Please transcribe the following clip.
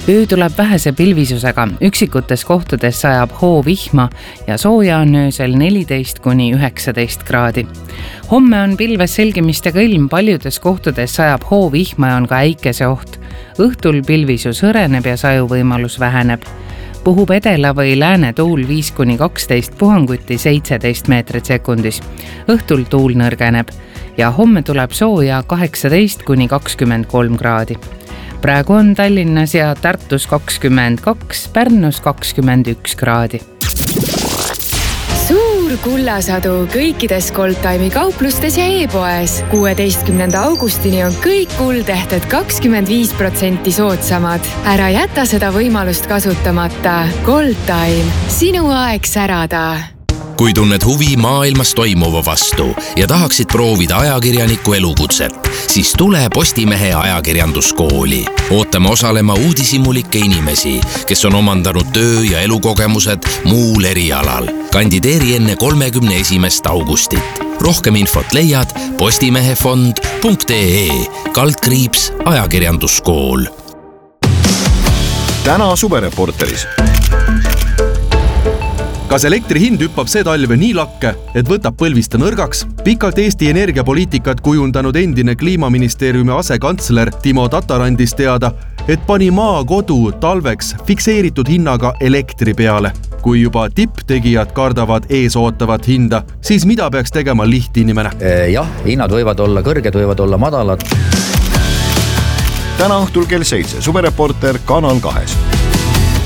Öö tuleb vähese pilvisusega, üksikutes kohtades sajab hoovihma ja sooja on öösel 14–19 kraadi. Homme on pilves selgimistega ilm, paljudes kohtades sajab hoovihma ja on ka äikeseoht. Õhtul pilvisus hõreneb ja sajuvõimalus väheneb. Puhub edela või lääne tuul 5–12, puhanguti 17 meetrit sekundis. Õhtul tuul nõrgeneb ja homme tuleb sooja 18–23 kraadi. Praegu on Tallinnas ja Tartus 22, Pärnus 21 kraadi. Suur kullasadu kõikides Goldtime'i kauplustes ja e-poes. 16. augustini on kõik kuldehted 25% soodsamad. Ära jäta seda võimalust kasutamata. Goldtime. Sinu aeg särada. Kui tunned huvi maailmas toimuva vastu ja tahaksid proovida ajakirjaniku elukutset, siis tule Postimehe ajakirjanduskooli. Ootame osalema uudishimulikke inimesi, kes on omandanud töö- ja elukogemused muul erialal. Kandideeri enne 31. augustit. Rohkem infot leiad postimehefond.ee/ajakirjanduskool. Täna Suvereporteris. Kas elektri hind hüppab see talve nii lakke, et võtab põlviste nõrgaks? Pikalt Eesti energiapoliitikat kujundanud endine kliimaministeeriumi asekantsler Timo Tatarandis teada, et pani maakodu talveks fikseeritud hinnaga elektri peale. Kui juba tipptegijad kardavad ees ootavat hinda, siis mida peaks tegema lihtinimene? Jah, hinnad võivad olla kõrged, võivad olla madalad. Täna õhtul kell 7 Suvereporter Kanal 2.